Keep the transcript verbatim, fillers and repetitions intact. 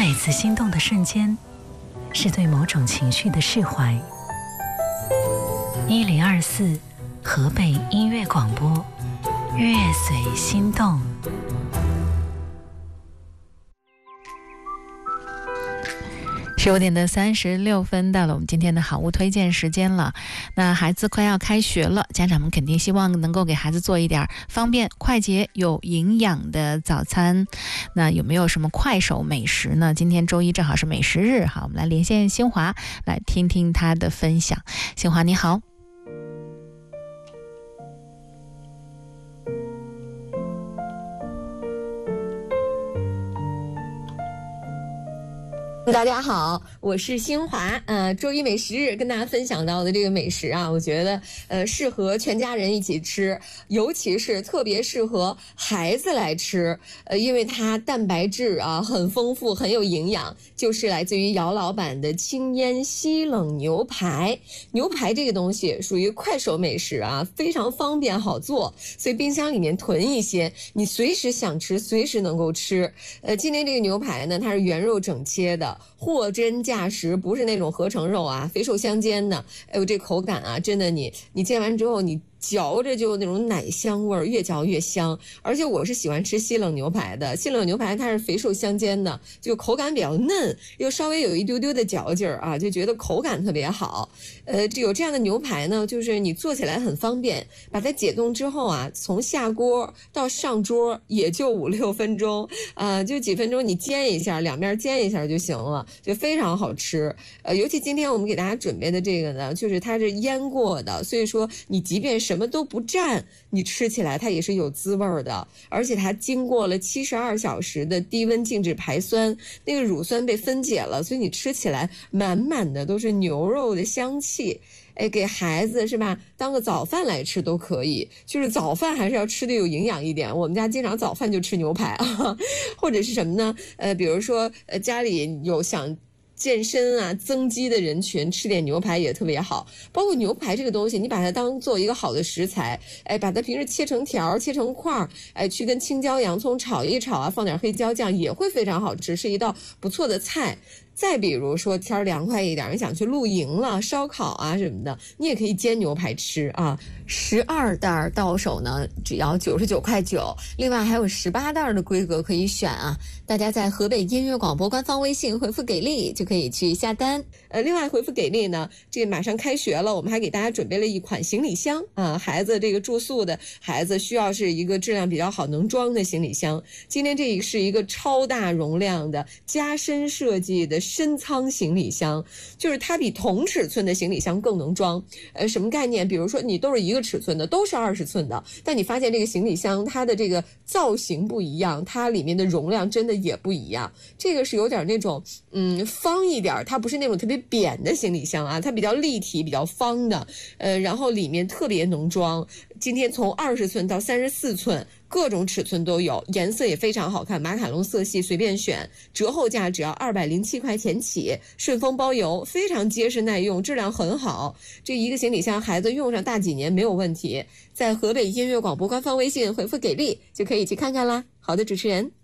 每次心动的瞬间，是对某种情绪的释怀。一零二四河北音乐广播，乐随心动。十五点的三十六分，到了我们今天的好物推荐时间了。那孩子快要开学了，家长们肯定希望能够给孩子做一点方便、快捷、有营养的早餐。那有没有什么快手美食呢？今天周一正好是美食日，好，我们来连线新华，来听听他的分享。新华你好。 大家好，我是新华。呃，周一美食日跟大家分享到的这个美食啊，我觉得呃适合全家人一起吃，尤其是特别适合孩子来吃。呃，因为它蛋白质啊很丰富，很有营养，就是来自于姚老板的清烟西冷牛排。牛排这个东西属于快手美食啊，非常方便好做，所以冰箱里面囤一些，你随时想吃，随时能够吃。呃，今天这个牛排呢，它是原肉整切的。货真价实，不是那种合成肉啊，肥瘦相间的。哎呦，这口感啊，真的你你煎完之后你嚼着就那种奶香味儿，越嚼越香。而且我是喜欢吃西冷牛排的，西冷牛排它是肥瘦相间的，就口感比较嫩，又稍微有一丢丢的嚼劲儿啊，就觉得口感特别好。呃，这有这样的牛排呢，就是你做起来很方便，把它解冻之后啊，从下锅到上桌也就五六分钟啊、呃，就几分钟你煎一下，两面煎一下就行了，就非常好吃。呃，尤其今天我们给大家准备的这个呢，就是它是腌过的，所以说你即便什么都不蘸，你吃起来它也是有滋味的，而且它经过了七十二小时的低温静置排酸，那个乳酸被分解了，所以你吃起来满满的都是牛肉的香气。哎，给孩子是吧，当个早饭来吃都可以，就是早饭还是要吃的有营养一点。我们家经常早饭就吃牛排啊，或者是什么呢？呃，比如说呃家里有想健身啊增肌的人群，吃点牛排也特别好。包括牛排这个东西，你把它当做一个好的食材，哎，把它平时切成条切成块，哎，去跟青椒洋葱炒一炒啊，放点黑椒酱也会非常好吃，是一道不错的菜。再比如说天凉快一点，你想去露营了，烧烤啊什么的，你也可以煎牛排吃啊。十二袋到手呢，只要九十九块九，另外还有十八袋的规格可以选啊。大家在河北音乐广播官方微信回复给力就可以去下单。呃，另外回复给力呢，这马上开学了，我们还给大家准备了一款行李箱啊，孩子这个住宿的孩子需要是一个质量比较好能装的行李箱。今天这是一个超大容量的加深设计的深仓行李箱，就是它比同尺寸的行李箱更能装。呃，什么概念？比如说你都是一个尺寸的，都是二十寸的，但你发现这个行李箱它的这个造型不一样，它里面的容量真的也不一样。这个是有点那种嗯方一点，它不是那种特别扁的行李箱啊，它比较立体比较方的，呃，然后里面特别能装。今天从二十寸到三十四寸，各种尺寸都有，颜色也非常好看，马卡龙色系随便选，折后价只要二百零七块钱起，顺丰包邮，非常结实耐用，质量很好。这一个行李箱孩子用上大几年没有问题。在河北音乐广播官方微信回复给力就可以去看看啦。好的，主持人。